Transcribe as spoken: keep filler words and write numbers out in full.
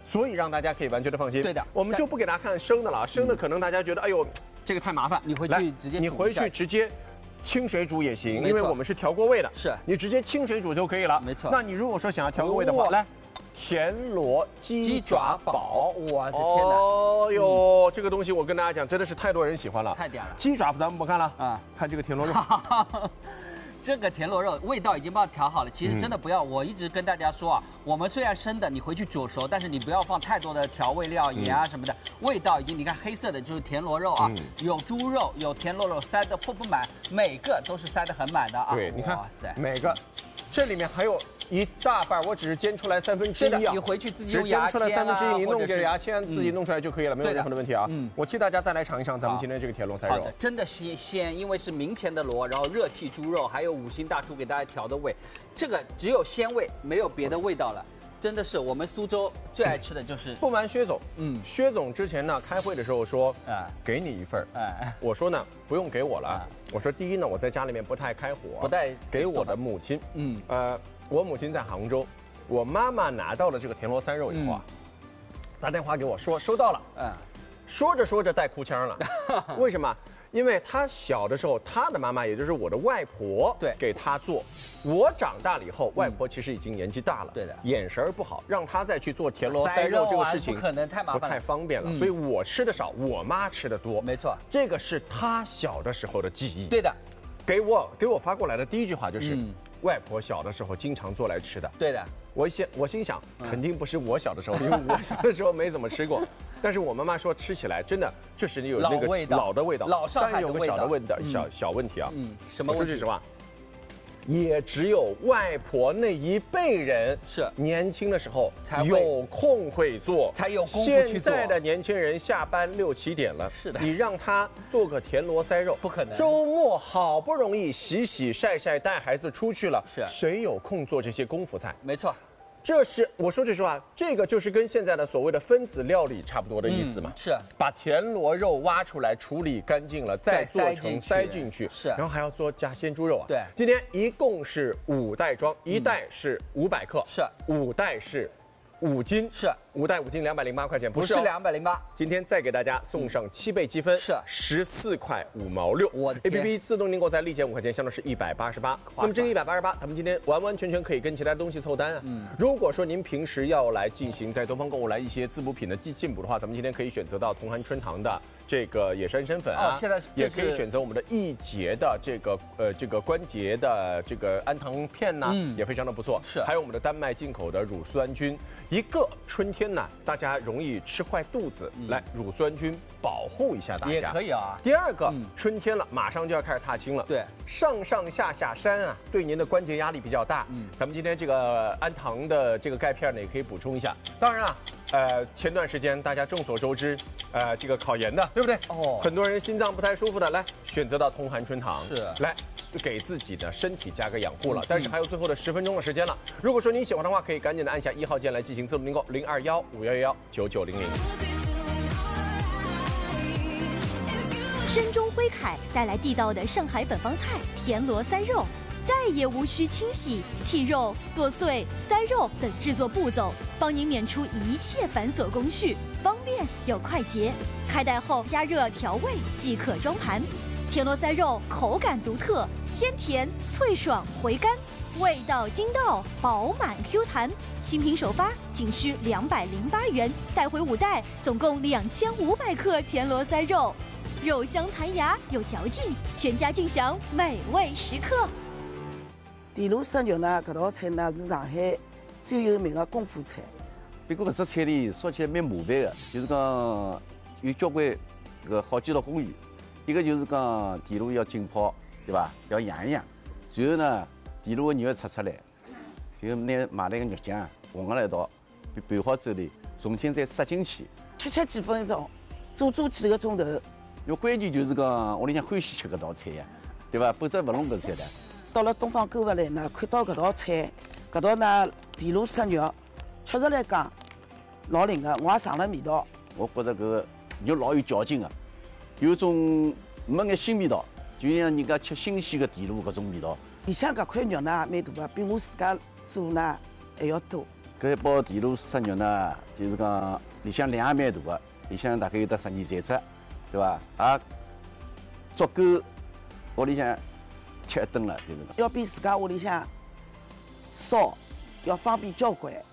所以让大家可以完全的放心。 对的， 我们就不给大家看生的了，生的可能大家觉得，哎呦，这个太麻烦。 你回去直接你回去直接。 清水煮也行，因为我们是调过味的， 是你直接清水煮就可以了。 没错。 那你如果说想要调个味的话，来，田螺鸡爪煲， 我的天哪！ 哦哟，这个东西我跟大家讲，真的是太多人喜欢了， 太屌了。 鸡爪咱们不看了啊，看这个田螺肉。 这个田螺肉味道已经帮我调好了，其实真的不要。我一直跟大家说啊，我们虽然生的，你回去煮熟，但是你不要放太多的调味料、盐啊什么的。味道已经，你看黑色的就是田螺肉啊，有猪肉，有田螺肉，塞得破不满，每个都是塞得很满的啊。 对，你看，哇塞，每个，这里面还有一大半，我只是煎出来三分之一啊。 你回去自己用牙签，只煎出来三分之一，你弄点牙签嗯自己弄出来就可以了，没有任何的问题啊。嗯，我替大家再来尝一尝咱们今天这个田螺塞肉。 好的，真的鲜鲜，因为是明前的螺，然后热气猪肉，还有五星大厨给大家调的味，这个只有鲜味，没有别的味道了。 真的是我们苏州最爱吃的就是。 不瞒薛总，嗯，薛总之前呢开会的时候说，啊，给你一份，哎，我说呢不用给我了，我说第一呢我在家里面不太开火， 不带给我的母亲，嗯，呃，我母亲在杭州，我妈妈拿到了这个田螺三肉以后啊，打电话给我说收到了，嗯，说着说着带哭腔了，为什么？因为她小的时候，她的妈妈也就是我的外婆，对，给她做。 我长大了以后，外婆其实已经年纪大了，对的，眼神不好，让她再去做田螺塞肉这个事情， 不可能太麻烦， 不太方便了。所以我吃的少，我妈吃的多。 没错， 这个是她小的时候的记忆。 对的， 给我给我发过来的第一句话就是，外婆小的时候经常做来吃的。 对的， 我心我心想，肯定不是我小的时候，因为我小的时候没怎么吃过。但是我妈妈说吃起来真的就是有那个老的味道， 老上海的味道。 但有个小的问题，小小问题啊。 嗯，什么问题？ 说句实话。 也只有外婆那一辈人是年轻的时候才有空会做， 才有功夫去做。 现在的年轻人下班六七点了， 是的， 你让他做个田螺塞肉， 不可能。 周末好不容易洗洗晒晒，带孩子出去了， 是谁有空做这些功夫菜？ 没错。 这是我说句实话，这个就是跟现在的所谓的分子料理差不多的意思嘛。 嗯、是把田螺肉挖出来处理干净了，再做成塞进去， 是， 然后还要做加鲜猪肉啊。 对， 今天一共是五袋装，一袋是五百克， 是五袋是五斤， 是五袋五斤两百零八块钱， 不是两百零八。 今天再给大家送上七倍积分， 是十四块五毛六。 我的 A P P 自动订购才立减五块钱，相当是一百八十八。那么这个一百八十八，咱们今天完完全全可以跟其他东西凑单啊。嗯，如果说您平时要来进行在东方购物来一些滋补品的进补的话，咱们今天可以选择到同涵春堂的这个野山参粉啊， 哦、现在也可以选择我们的益节的这个呃这个关节的这个氨糖片呐、啊，嗯、也非常的不错。 是， 还有我们的丹麦进口的乳酸菌，一个春天呢，大家容易吃坏肚子，嗯、来乳酸菌保护一下大家也可以啊。 第二个，嗯、春天了，马上就要开始踏青了， 对， 上上下下山啊，对您的关节压力比较大。嗯，咱们今天这个氨糖的这个钙片呢，也可以补充一下。当然啊，呃，前段时间大家众所周知，呃，这个考研的，对不对？哦，很多人心脏不太舒服的，来选择到同涵春堂， 是来给自己的身体加个养护了。嗯、但是还有最后的十分钟的时间了，如果说您喜欢的话，可以赶紧的按下一号键来进行自动订购，零二幺五幺幺幺九九零零。 深中徽凯带来地道的上海本帮菜田螺塞肉，再也无需清洗、剔肉、剁碎、塞肉等制作步骤，帮您免除一切繁琐工序，方便又快捷。开袋后加热调味即可装盘。田螺塞肉口感独特，鲜甜脆爽回甘，味道筋道饱满 Q 弹。新品首发仅需两百零八元，带回五袋，总共两千五百克田螺塞肉。肉香弹牙有嚼劲，全家尽享美味时刻。 田螺塞肉呢，搿道菜呢是上海最有名的功夫菜。 不过搿只菜里烧起来蛮麻烦的，就是讲有交关搿好几道工艺。一个就是讲田螺要浸泡，对吧？要养一养。然后呢，田螺的肉要拆出来，就拿买来个肉酱混合了一道，拌好之后呢，重新再塞进去， 吃吃几分钟，煮煮几个钟头。 因为关键就是讲屋里向欢喜吃搿道菜呀，对吧？否则勿弄搿菜的。 到了东方购物来呢，看到搿道菜，搿道呢田螺塞肉，确实来讲老灵个，我也尝了味道。 我觉着搿个肉老有嚼劲个，有种没眼新味道，就像人家吃新鲜的田螺搿种味道。 里向搿块肉呢蛮大个，比我自家做呢还要多。 搿一包田螺杀肉呢，就是讲里向量也蛮大个，里向大概有得十二三只，对伐？也足够屋里向吃一顿了，就是讲。 要比自家屋里向烧要方便交关。